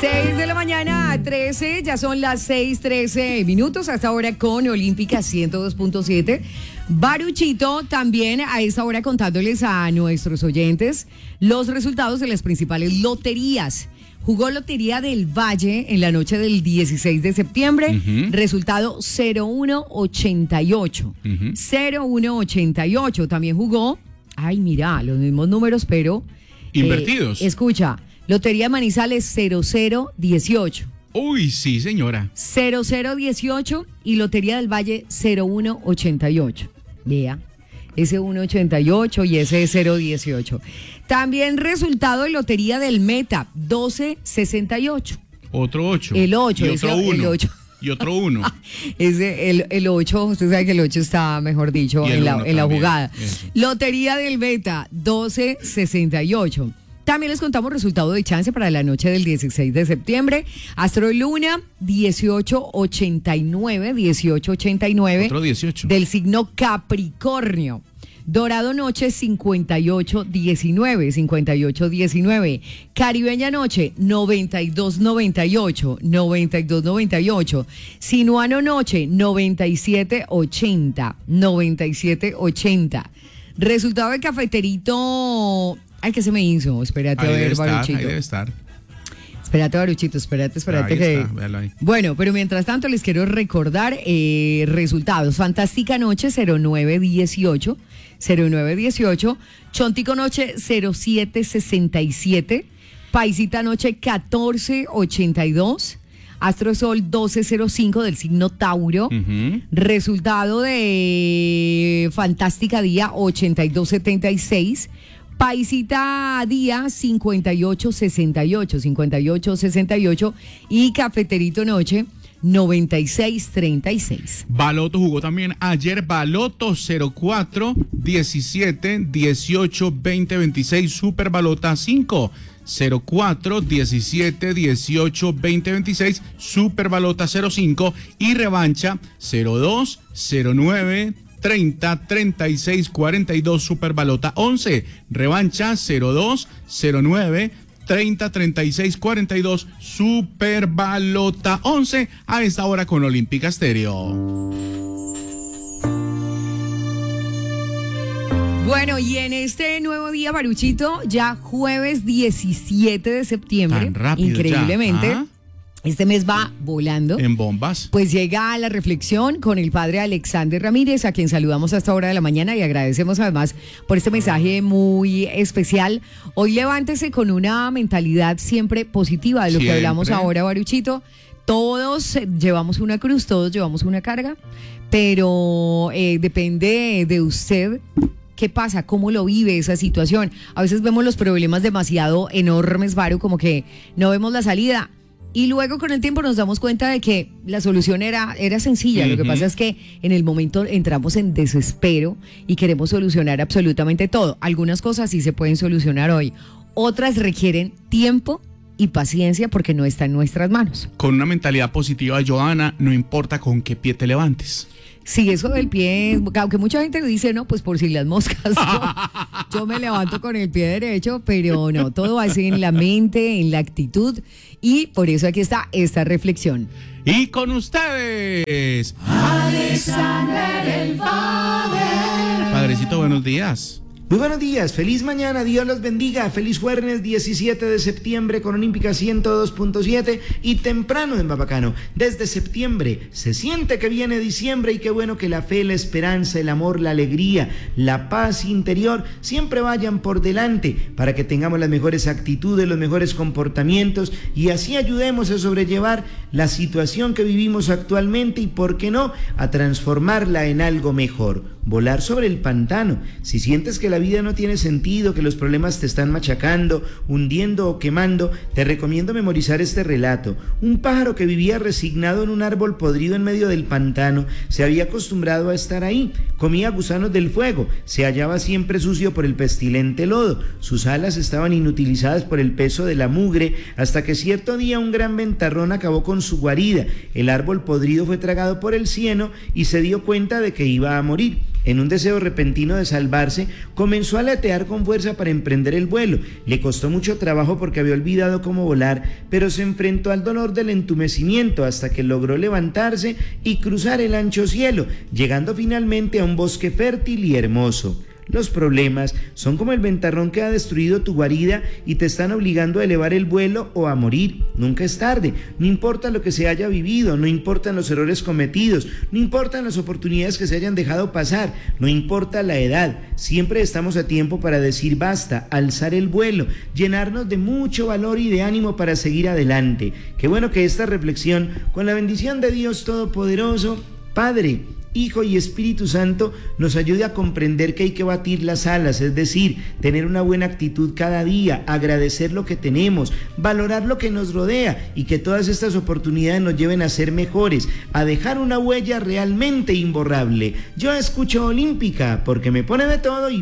6 de la mañana, 13, ya son las 6:13 minutos, hasta ahora con Olímpica 102.7. Baruchito también a esta hora contándoles a nuestros oyentes los resultados de las principales loterías. Jugó Lotería del Valle en la noche del 16 de septiembre, resultado 0188. 0188. También jugó, ay mira, los mismos números, pero... invertidos. Escucha, Lotería Manizales 0018. Uy, sí, señora. 0018 y Lotería del Valle 0188. Vea, ese 188 y ese 018. También resultado de Lotería del Meta 1268. Otro 8. El 8. Y otro 1. El 8. Y otro 1. El 8, usted sabe que el 8 está, mejor dicho, en la jugada. Eso. Lotería del Meta 1268. También les contamos resultado de chance para la noche del 16 de septiembre. Astro Luna, 1889. Otro 18. Del signo Capricornio. Dorado Noche, 5819. Caribeña Noche, 9298. Sinuano Noche, 9780. Resultado de Cafeterito... Ay, ¿qué se me hizo? Espérate, ahí a ver, Baruchito. Ahí debe estar. Espérate, Baruchito, espérate ahí que... Está, véalo ahí. Bueno, pero mientras tanto les quiero recordar resultados. Fantástica Noche, 0918. Chontico Noche, 0767. Paisita Noche, 1482. Astrosol 1205 del signo Tauro. Resultado de Fantástica Día 8276. Paisita Día 5868 y Cafeterito Noche 9636. Baloto jugó también ayer. Baloto 04 17 18 20 26. Super Balota 5 04 17 18 20 26. Super Balota 05 y revancha 02 09 30 36 42. Super Balota 11. Revancha 02 09 30 36 42. Super Balota 11 a esta hora con Olímpica Estéreo. Bueno, y en este nuevo día, Baruchito, ya jueves 17 de septiembre, tan rápido, increíblemente. Ya. Este mes va volando. En bombas. Pues llega a la reflexión con el padre Alexander Ramírez, a quien saludamos a esta hora de la mañana y agradecemos además por este mensaje muy especial. Hoy levántese con una mentalidad siempre positiva de lo que hablamos ahora, Baruchito. Todos llevamos una cruz, todos llevamos una carga, pero depende de usted. ¿Qué pasa? ¿Cómo lo vive esa situación? A veces vemos los problemas demasiado enormes, Baru, como que no vemos la salida. Y luego con el tiempo nos damos cuenta de que la solución era sencilla. Lo que pasa es que en el momento entramos en desespero y queremos solucionar absolutamente todo. Algunas cosas sí se pueden solucionar hoy. Otras requieren tiempo y paciencia porque no está en nuestras manos. Con una mentalidad positiva, Johanna, no importa con qué pie te levantes. Sí, eso del pie, aunque mucha gente dice, no, pues por si las moscas, yo me levanto con el pie derecho, pero no, todo va a ser en la mente, en la actitud, y por eso aquí está esta reflexión. Y con ustedes, Alexander el Padre. Padrecito, buenos días. Muy buenos días, feliz mañana, Dios los bendiga, feliz jueves 17 de septiembre con Olímpica 102.7 y temprano en Barbacano. Desde septiembre se siente que viene diciembre y qué bueno que la fe, la esperanza, el amor, la alegría, la paz interior siempre vayan por delante para que tengamos las mejores actitudes, los mejores comportamientos y así ayudemos a sobrellevar la situación que vivimos actualmente y, por qué no, a transformarla en algo mejor. Volar sobre el pantano. Si sientes que la vida no tiene sentido, que los problemas te están machacando, hundiendo o quemando, te recomiendo memorizar este relato. Un pájaro que vivía resignado en un árbol podrido en medio del pantano se había acostumbrado a estar ahí, comía gusanos del fuego, se hallaba siempre sucio por el pestilente lodo, sus alas estaban inutilizadas por el peso de la mugre, hasta que cierto día un gran ventarrón acabó con su guarida. El árbol podrido fue tragado por el cieno y se dio cuenta de que iba a morir. En un deseo repentino de salvarse, comenzó a aletear con fuerza para emprender el vuelo. Le costó mucho trabajo porque había olvidado cómo volar, pero se enfrentó al dolor del entumecimiento hasta que logró levantarse y cruzar el ancho cielo, llegando finalmente a un bosque fértil y hermoso. Los problemas son como el ventarrón que ha destruido tu guarida y te están obligando a elevar el vuelo o a morir. Nunca es tarde, no importa lo que se haya vivido, no importan los errores cometidos, no importan las oportunidades que se hayan dejado pasar, no importa la edad, siempre estamos a tiempo para decir basta, alzar el vuelo, llenarnos de mucho valor y de ánimo para seguir adelante. Qué bueno que esta reflexión, con la bendición de Dios Todopoderoso, Padre, Hijo y Espíritu Santo, nos ayude a comprender que hay que batir las alas, es decir, tener una buena actitud cada día, agradecer lo que tenemos, valorar lo que nos rodea y que todas estas oportunidades nos lleven a ser mejores, a dejar una huella realmente imborrable. Yo escucho Olímpica porque me pone de todo y